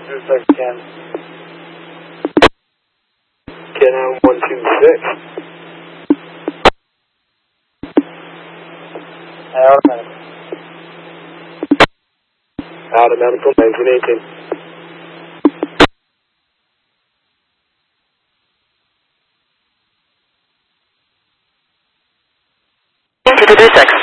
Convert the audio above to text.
Ken. Ken on 126. Out of medical, 1918. To the 26.